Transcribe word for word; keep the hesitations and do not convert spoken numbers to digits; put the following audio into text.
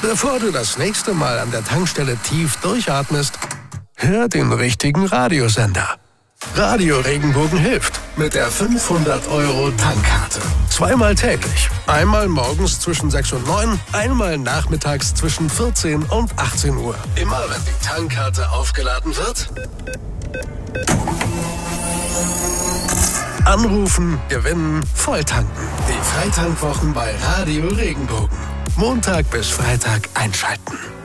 Bevor du das nächste Mal an der Tankstelle tief durchatmest, hör den richtigen Radiosender. Radio Regenbogen hilft mit der fünfhundert Euro Tankkarte. Zweimal täglich. Einmal morgens zwischen sechs und neun, einmal nachmittags zwischen vierzehn und achtzehn Uhr. Immer wenn die Tankkarte aufgeladen wird, anrufen, gewinnen, volltanken. Die Freitankwwochen bei Radio Regenbogen. Montag bis Freitag einschalten.